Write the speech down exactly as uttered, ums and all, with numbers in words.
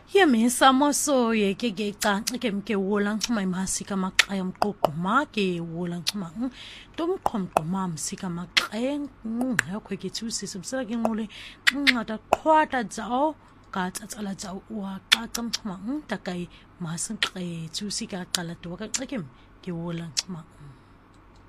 Yemisa moso ye ke ke canci ke mke wolang chuma imhasika maqaya mqoquma ke wolang chuma tomqhomqoma msika maqeng yakho ke thusi simsela ke nqule nqata qhwata dzao ka tsatsala dzao wa qaqa mchuma takai masinqe thusi ka qala to ka xikem ke wolang chuma